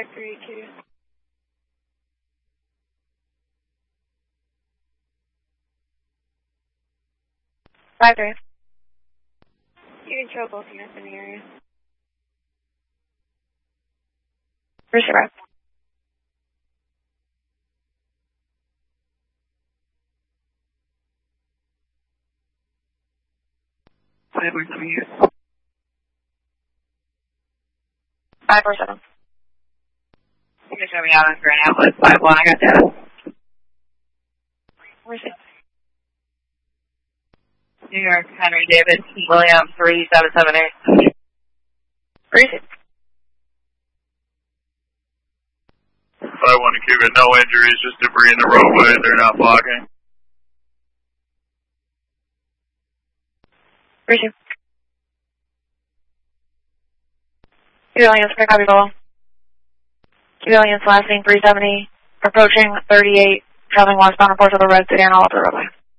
5382. 53. You can show both units in the area. Receiver. Five or seven here. 547. You can show me out on Grand Outlet 51. I got data. Receive. New York, Henry David, William 3778. Receive. 51 to Cuba, no injuries, just debris in the roadway. They're not blocking. Receive. Civilians, pick up your goal. Civilians, last name 370, approaching 38, traveling westbound, report to the red sedan all up the roadway.